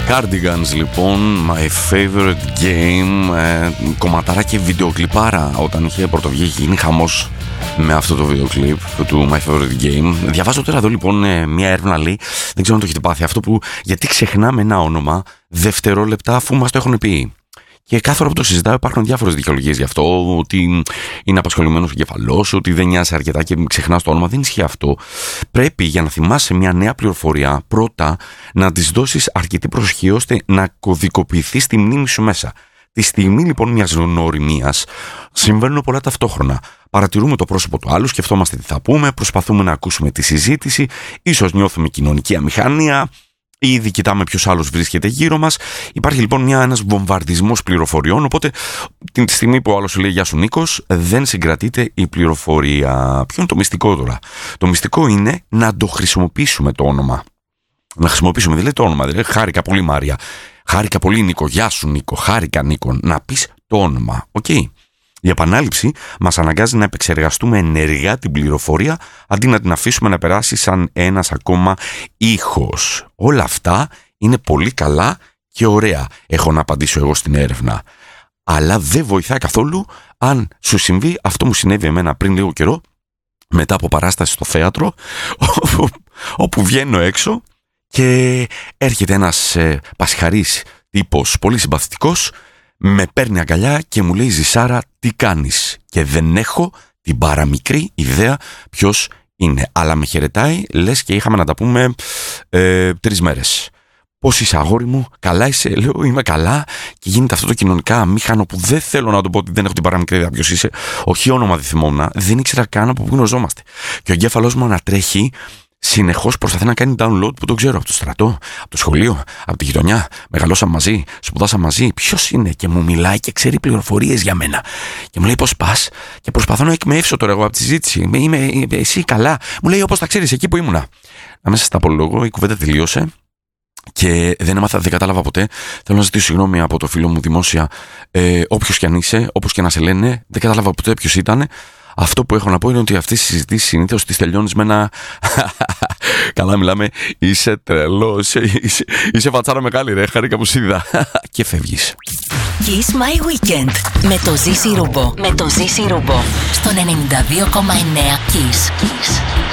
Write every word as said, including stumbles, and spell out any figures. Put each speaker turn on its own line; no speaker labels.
Cardigans λοιπόν, my favorite game. ε, Κομματάρα και βιντεοκλιπάρα. Όταν είχε πρωτοβγεί, είχε γίνει χαμός με αυτό το βίντεο κλιπ του My Favorite Game. Διαβάζω τώρα εδώ λοιπόν μια έρευνα, λέει, δεν ξέρω αν το έχετε πάθει αυτό, που γιατί ξεχνάμε ένα όνομα δευτερόλεπτα αφού μας το έχουν πει. Και κάθε φορά που το συζητάω υπάρχουν διάφορες δικαιολογίες γι' αυτό, ότι είναι απασχολημένος ο εγκεφαλός, ότι δεν νοιάζει αρκετά και ξεχνάς το όνομα. Δεν ισχύει αυτό. Πρέπει, για να θυμάσαι μια νέα πληροφορία, πρώτα να της δώσεις αρκετή προσοχή ώστε να κωδικοποιηθεί στη μνήμη σου μέσα. Τη στιγμή λοιπόν μιας γνωριμίας συμβαίνουν πολλά ταυτόχρονα. Παρατηρούμε το πρόσωπο του άλλου, σκεφτόμαστε τι θα πούμε, προσπαθούμε να ακούσουμε τη συζήτηση, ίσως νιώθουμε κοινωνική αμηχανία, ήδη κοιτάμε ποιος άλλος βρίσκεται γύρω μας. Υπάρχει λοιπόν μια, ένας βομβαρδισμός πληροφοριών, οπότε την στιγμή που ο άλλος σου λέει «Γεια σου Νίκος», δεν συγκρατείται η πληροφορία. Ποιο είναι το μυστικό τώρα? Το μυστικό είναι να το χρησιμοποιήσουμε το όνομα. Να χρησιμοποιήσουμε δηλαδή το όνομα. Δηλαδή, χάρηκα πολύ Μάρια. Χάρηκα πολύ Νίκο. Γεια σου Νίκο. Χάρηκα Νίκο. Να πεις το όνομα. Οκ. Okay. Η επανάληψη μας αναγκάζει να επεξεργαστούμε ενεργά την πληροφορία αντί να την αφήσουμε να περάσει σαν ένας ακόμα ήχος. Όλα αυτά είναι πολύ καλά και ωραία, έχω να απαντήσω εγώ στην έρευνα. Αλλά δεν βοηθάει καθόλου αν σου συμβεί αυτό μου συνέβη εμένα πριν λίγο καιρό, μετά από παράσταση στο θέατρο, όπου, όπου βγαίνω έξω και έρχεται ένας ε, πασχαρής τύπος πολύ συμπαθητικός, με παίρνει αγκαλιά και μου λέει «Ζησάρα, τι κάνεις?» Και δεν έχω την παραμικρή ιδέα ποιος είναι. Αλλά με χαιρετάει, λες και είχαμε να τα πούμε ε, τρεις μέρες. Πώς είσαι αγόρι μου? Καλά είσαι? Λέω είμαι καλά. Και γίνεται αυτό το κοινωνικά αμήχανο που δεν θέλω να το πω ότι δεν έχω την παραμικρή ιδέα ποιος είσαι. Όχι όνομα δεν θυμόμουν, δεν ήξερα καν από πού γνωριζόμαστε. Και ο εγκέφαλός μου ανατρέχει. Συνεχώς προσπαθεί να κάνει download που το ξέρω από το στρατό, από το σχολείο, από τη γειτονιά. Μεγαλώσαμε μαζί, σπουδάσαμε μαζί. Ποιος είναι? Και μου μιλάει και ξέρει πληροφορίες για μένα. Και μου λέει πώς πας? Και προσπαθώ να εκμεύσω τώρα εγώ από τη συζήτηση. Είμαι, είμαι εσύ καλά? Μου λέει όπως τα ξέρεις εκεί που ήμουνα. Αμέσως στα απολογώ, η κουβέντα τελείωσε και δεν έμαθα, δεν κατάλαβα ποτέ. Θέλω να ζητήσω συγγνώμη από το φίλο μου δημόσια. Ε, Όποιος κι αν είσαι, όπως και να σε λένε, δεν κατάλαβα ποτέ ποιος ήταν. Αυτό που έχω να πω είναι ότι αυτές τις συζητήσεις συνήθως τις τελειώνεις με ένα καλά μιλάμε, είσαι τρελός, είσαι, είσαι, είσαι φατσάρα μεγάλη ρε, χαρήκα που σ' είδα και φεύγεις.
Kiss My Weekend με το Ζήση Ρούμπο. Με το Ζήση Ρούμπο στον ενενήντα δύο κόμμα εννέα Kiss. Kiss.